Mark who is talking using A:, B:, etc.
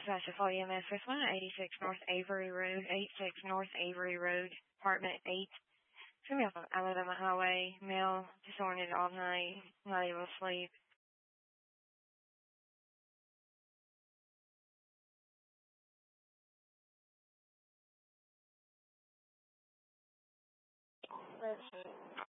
A: Sasha Fall EMS with 186 North Avery Road, 86 North Avery Road, apartment 8. Took me off of Alabama Highway. Male, disoriented all night, not able to sleep. Let's see.